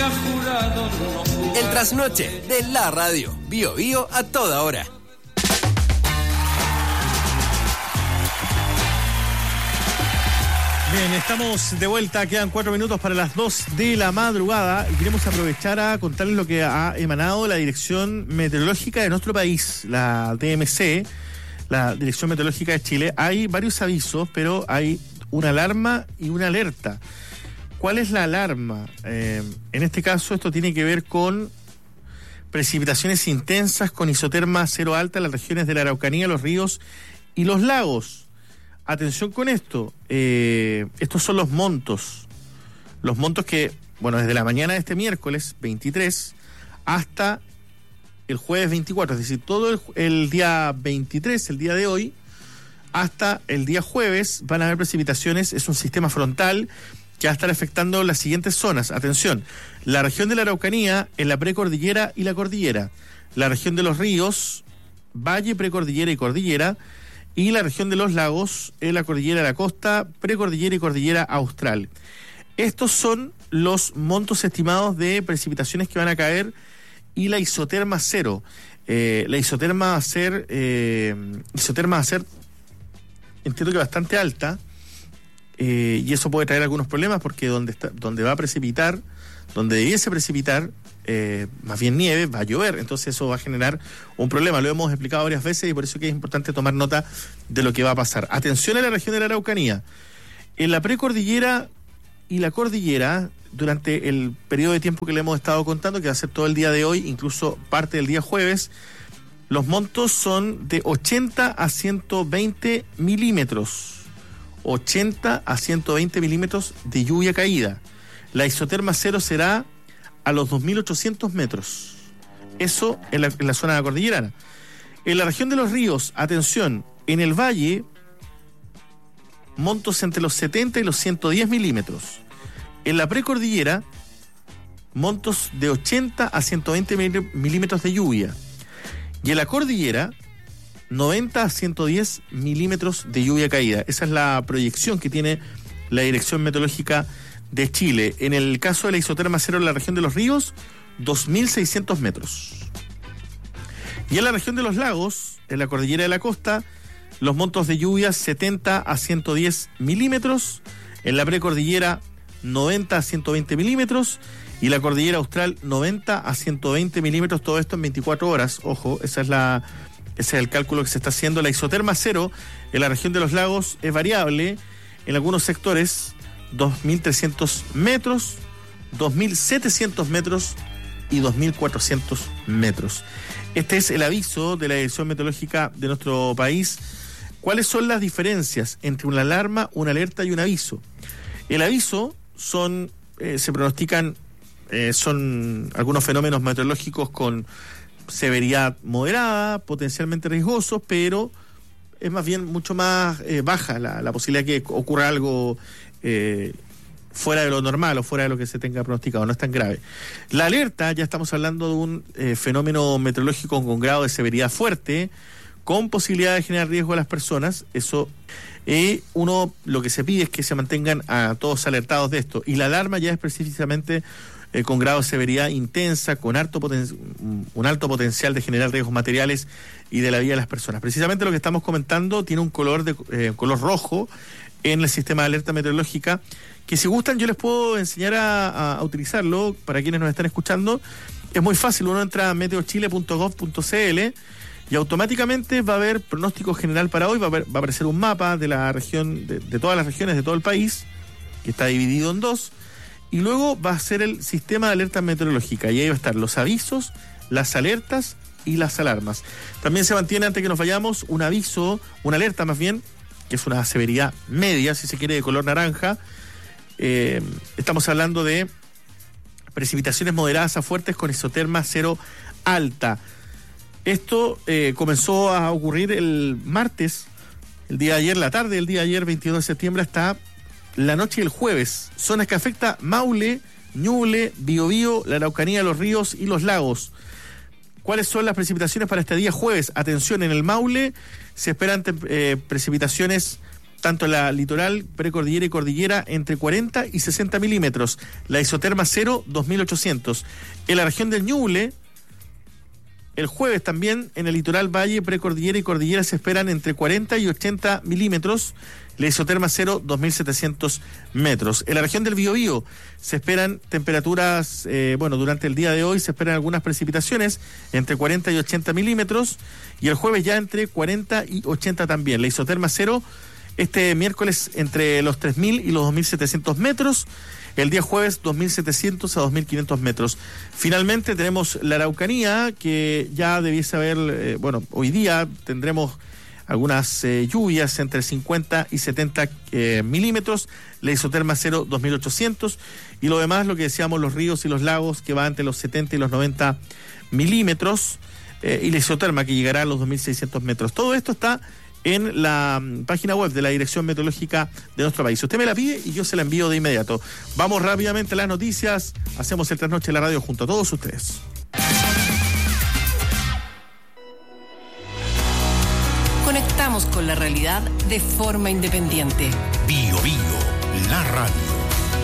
El trasnoche de la radio. Bio Bio a toda hora. Bien, estamos de vuelta, quedan 4 minutos para las 2 de la madrugada y queremos aprovechar a contarles lo que ha emanado la Dirección Meteorológica de nuestro país, la DMC, la Dirección Meteorológica de Chile. Hay varios avisos, pero hay una alarma y una alerta. ¿Cuál es la alarma? En este caso esto tiene que ver con precipitaciones intensas con isoterma cero alta en las regiones de la Araucanía, los ríos y los lagos. Atención con esto, estos son los montos que, bueno, desde la mañana de este miércoles 23 hasta el jueves 24, es decir, todo el día 23, el día de hoy, hasta el día jueves van a haber precipitaciones. Es un sistema frontal que va a estar afectando las siguientes zonas. Atención, la región de la Araucanía en la precordillera y la cordillera, la región de los ríos, valle, precordillera y cordillera, y la región de los lagos en la cordillera de la costa, precordillera y cordillera austral. Estos son los montos estimados de precipitaciones que van a caer y la isoterma cero. La isoterma va a ser, entiendo que bastante alta, y eso puede traer algunos problemas porque donde va a precipitar, donde debiese precipitar, más bien nieve, va a llover, entonces eso va a generar un problema. Lo hemos explicado varias veces y por eso que es importante tomar nota de lo que va a pasar. Atención a la región de la Araucanía. En la precordillera y la cordillera, durante el periodo de tiempo que le hemos estado contando, que va a ser todo el día de hoy, incluso parte del día jueves, los montos son de 80 a 120 milímetros. 80 a 120 milímetros de lluvia caída. La isoterma cero será a los 2.800 metros. Eso en la zona cordillerana. En la región de los ríos, atención, en el valle, montos entre los 70 y los 110 milímetros. En la precordillera, montos de 80 a 120 milímetros de lluvia. Y en la cordillera, 90 a 110 milímetros de lluvia caída. Esa es la proyección que tiene la Dirección Meteorológica de Chile. En el caso de la isoterma cero en la región de los ríos, 2.600 metros. Y en la región de los lagos, en la cordillera de la costa, los montos de lluvia 70 a 110 milímetros. En la precordillera, 90 a 120 milímetros. Y la cordillera austral, 90 a 120 milímetros. Todo esto en 24 horas. Ojo, ese es el cálculo que se está haciendo. La isoterma cero en la región de los lagos es variable. En algunos sectores, 2.300 metros, 2.700 metros y 2.400 metros. Este es el aviso de la Dirección Meteorológica de nuestro país. ¿Cuáles son las diferencias entre una alarma, una alerta y un aviso? El aviso se pronostican, son algunos fenómenos meteorológicos con severidad moderada, potencialmente riesgosos, pero es más bien mucho más baja la posibilidad de que ocurra algo fuera de lo normal o fuera de lo que se tenga pronosticado, no es tan grave. La alerta, ya estamos hablando de un fenómeno meteorológico con grado de severidad fuerte, con posibilidad de generar riesgo a las personas. Eso, lo que se pide es que se mantengan a todos alertados de esto. Y la alarma ya es precisamente con grado de severidad intensa, con un alto potencial de generar riesgos materiales y de la vida de las personas. Precisamente lo que estamos comentando tiene un color rojo en el sistema de alerta meteorológica, que si gustan yo les puedo enseñar a utilizarlo para quienes nos están escuchando. Es muy fácil, uno entra a meteochile.gov.cl y automáticamente va a haber pronóstico general para hoy, va a aparecer un mapa de la región, de todas las regiones de todo el país, que está dividido en dos, y luego va a ser el sistema de alerta meteorológica, y ahí va a estar los avisos, las alertas y las alarmas. También se mantiene, antes que nos vayamos, un aviso, una alerta más bien, que es una severidad media, si se quiere, de color naranja. Estamos hablando de precipitaciones moderadas a fuertes con isoterma cero alta. Esto comenzó a ocurrir el martes, el día de ayer, la tarde del día de ayer, 22 de septiembre, hasta la noche del jueves. Zonas que afecta Maule, Ñuble, Biobío, la Araucanía, los ríos y los lagos. ¿Cuáles son las precipitaciones para este día jueves? Atención, en el Maule se esperan precipitaciones tanto en la litoral, precordillera y cordillera, entre 40 y 60 milímetros. La isoterma 0, 2.800. En la región del Ñuble, el jueves también en el litoral, valle, precordillera y cordillera se esperan entre 40 y 80 milímetros. La isoterma 0, 2.700 metros. En la región del Biobío se esperan temperaturas, durante el día de hoy se esperan algunas precipitaciones entre 40 y 80 milímetros. Y el jueves ya entre 40 y 80 también. La isoterma 0 este miércoles entre los 3.000 y los 2.700 metros. El día jueves 2.700 a 2.500 metros. Finalmente tenemos la Araucanía, que ya debiese haber, hoy día tendremos algunas lluvias entre 50 y 70 milímetros. La isoterma 0, 2.800. Y lo demás, lo que decíamos, los ríos y los lagos, que va entre los 70 y los 90 milímetros. Y la isoterma, que llegará a los 2.600 metros. Todo esto está en la página web de la Dirección Meteorológica de nuestro país. Usted me la pide y yo se la envío de inmediato. Vamos rápidamente a las noticias. Hacemos el Trasnoche de la Radio junto a todos ustedes. Conectamos con la realidad de forma independiente. Bio, la radio.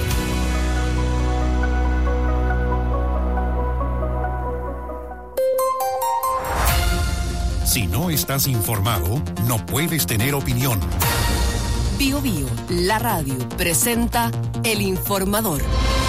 Si no estás informado, no puedes tener opinión. Bio, la radio, presenta El Informador.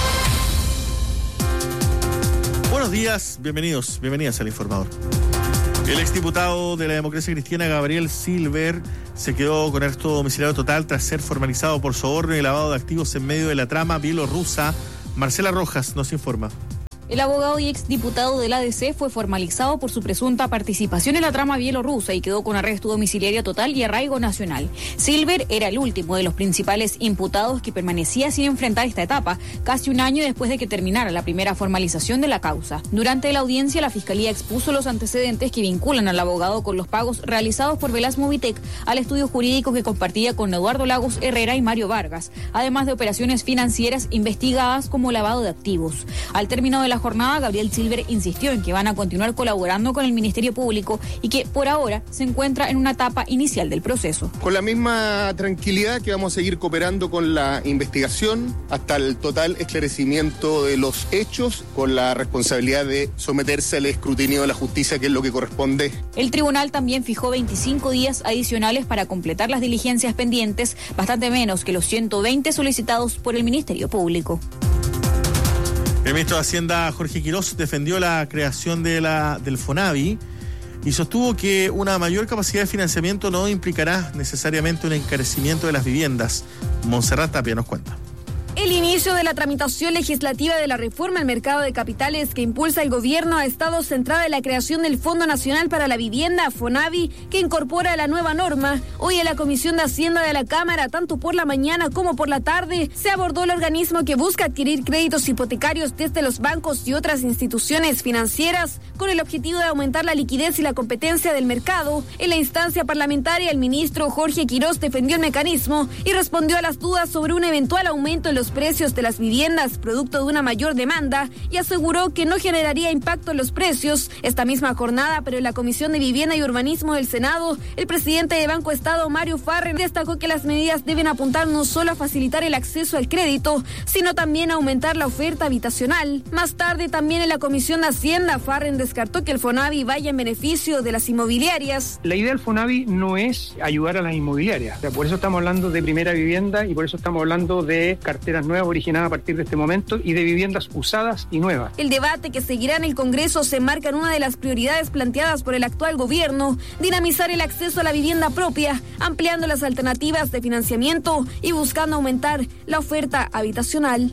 Buenos días, bienvenidas al Informador. El exdiputado de la Democracia Cristiana, Gabriel Silver, se quedó con arresto domiciliario total tras ser formalizado por soborno y lavado de activos en medio de la trama bielorrusa. Marcela Rojas nos informa. El abogado y exdiputado del ADC fue formalizado por su presunta participación en la trama bielorrusa y quedó con arresto domiciliario total y arraigo nacional. Silver era el último de los principales imputados que permanecía sin enfrentar esta etapa, casi un año después de que terminara la primera formalización de la causa. Durante la audiencia, la Fiscalía expuso los antecedentes que vinculan al abogado con los pagos realizados por Velas Movitec al estudio jurídico que compartía con Eduardo Lagos Herrera y Mario Vargas, además de operaciones financieras investigadas como lavado de activos. Al término de la jornada, Gabriel Silver insistió en que van a continuar colaborando con el Ministerio Público y que por ahora se encuentra en una etapa inicial del proceso. Con la misma tranquilidad que vamos a seguir cooperando con la investigación hasta el total esclarecimiento de los hechos, con la responsabilidad de someterse al escrutinio de la justicia, que es lo que corresponde. El tribunal también fijó 25 días adicionales para completar las diligencias pendientes, bastante menos que los 120 solicitados por el Ministerio Público. El ministro de Hacienda, Jorge Quirós, defendió la creación del FONAVI y sostuvo que una mayor capacidad de financiamiento no implicará necesariamente un encarecimiento de las viviendas. Montserrat Tapia nos cuenta. El inicio de la tramitación legislativa de la reforma al mercado de capitales que impulsa el gobierno ha estado centrada en la creación del Fondo Nacional para la Vivienda, FONAVI, que incorpora la nueva norma. Hoy en la Comisión de Hacienda de la Cámara, tanto por la mañana como por la tarde, se abordó el organismo que busca adquirir créditos hipotecarios desde los bancos y otras instituciones financieras con el objetivo de aumentar la liquidez y la competencia del mercado. En la instancia parlamentaria, el ministro Jorge Quirós defendió el mecanismo y respondió a las dudas sobre un eventual aumento en los precios de las viviendas producto de una mayor demanda y aseguró que no generaría impacto en los precios. Esta misma jornada, pero en la Comisión de Vivienda y Urbanismo del Senado, el presidente de Banco Estado, Mario Farren, destacó que las medidas deben apuntar no solo a facilitar el acceso al crédito, sino también a aumentar la oferta habitacional. Más tarde, también en la Comisión de Hacienda, Farren descartó que el FONAVI vaya en beneficio de las inmobiliarias. La idea del FONAVI no es ayudar a las inmobiliarias. Por eso estamos hablando de primera vivienda y por eso estamos hablando de carteras nuevas originadas a partir de este momento y de viviendas usadas y nuevas. El debate que seguirá en el Congreso se enmarca en una de las prioridades planteadas por el actual gobierno: dinamizar el acceso a la vivienda propia, ampliando las alternativas de financiamiento y buscando aumentar la oferta habitacional.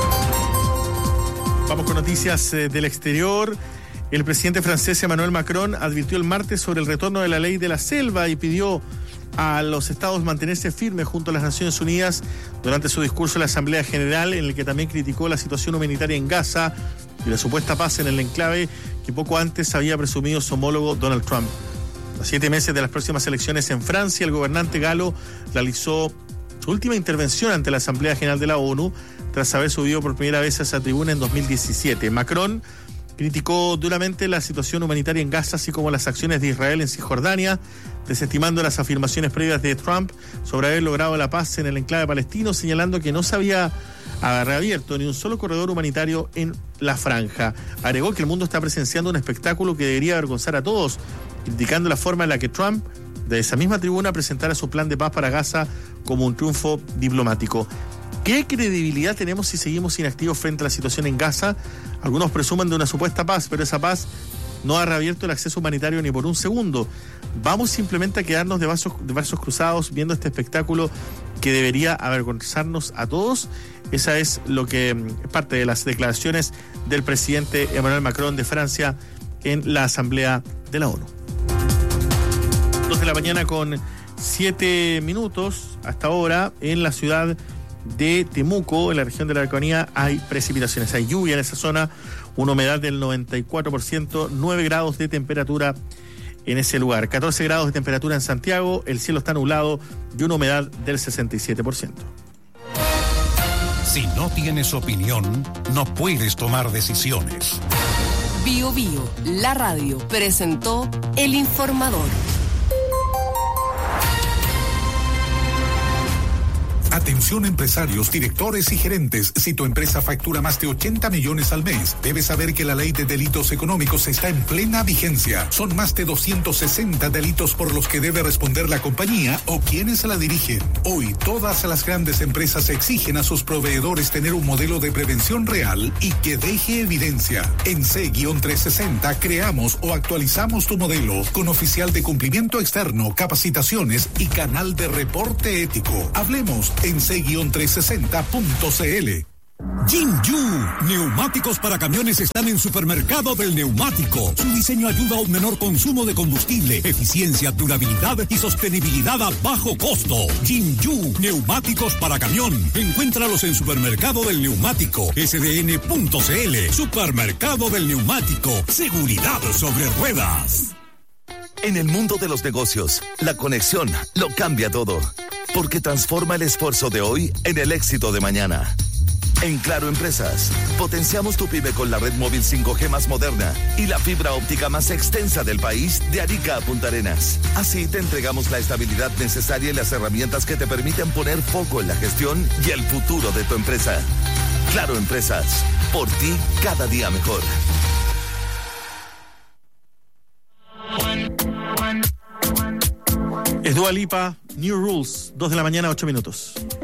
Vamos con noticias del exterior. El presidente francés Emmanuel Macron advirtió el martes sobre el retorno de la ley de la selva y pidió a los estados mantenerse firmes junto a las Naciones Unidas durante su discurso en la Asamblea General, en el que también criticó la situación humanitaria en Gaza y la supuesta paz en el enclave que poco antes había presumido su homólogo Donald Trump. A 7 meses de las próximas elecciones en Francia, el gobernante galo realizó su última intervención ante la Asamblea General de la ONU tras haber subido por primera vez a esa tribuna en 2017. Macron criticó duramente la situación humanitaria en Gaza, así como las acciones de Israel en Cisjordania, desestimando las afirmaciones previas de Trump sobre haber logrado la paz en el enclave palestino, señalando que no se había reabierto ni un solo corredor humanitario en la franja. Agregó que el mundo está presenciando un espectáculo que debería avergonzar a todos, criticando la forma en la que Trump, de esa misma tribuna, presentara su plan de paz para Gaza como un triunfo diplomático. ¿Qué credibilidad tenemos si seguimos inactivos frente a la situación en Gaza? Algunos presumen de una supuesta paz, pero esa paz no ha reabierto el acceso humanitario ni por un segundo. Vamos simplemente a quedarnos de brazos cruzados viendo este espectáculo que debería avergonzarnos a todos. Esa es lo que es parte de las declaraciones del presidente Emmanuel Macron de Francia en la Asamblea de la ONU. 2 de la mañana con 7 minutos. Hasta ahora en la ciudad de Temuco, en la región de la Araucanía, hay precipitaciones, hay lluvia en esa zona, una humedad del 94%, 9 grados de temperatura en ese lugar, 14 grados de temperatura en Santiago, el cielo está nublado y una humedad del 67%. Si no tienes opinión, no puedes tomar decisiones. Bio Bio, la radio, presentó El Informador. Atención empresarios, directores y gerentes. Si tu empresa factura más de 80 millones al mes, debes saber que la ley de delitos económicos está en plena vigencia. Son más de 260 delitos por los que debe responder la compañía o quienes la dirigen. Hoy, todas las grandes empresas exigen a sus proveedores tener un modelo de prevención real y que deje evidencia. En C-360 creamos o actualizamos tu modelo con oficial de cumplimiento externo, capacitaciones y canal de reporte ético. Hablemos en c-360.cl. Jinju, neumáticos para camiones están en Supermercado del Neumático. Su diseño ayuda a un menor consumo de combustible, eficiencia, durabilidad y sostenibilidad a bajo costo. Jinju, neumáticos para camión. Encuéntralos en Supermercado del Neumático, sdn.cl. Supermercado del Neumático, seguridad sobre ruedas. En el mundo de los negocios, la conexión lo cambia todo, porque transforma el esfuerzo de hoy en el éxito de mañana. En Claro Empresas, potenciamos tu pyme con la red móvil 5G más moderna y la fibra óptica más extensa del país, de Arica a Punta Arenas. Así te entregamos la estabilidad necesaria y las herramientas que te permiten poner foco en la gestión y el futuro de tu empresa. Claro Empresas, por ti cada día mejor. Es Dua Lipa, New Rules, 2 de la mañana, 8 minutos.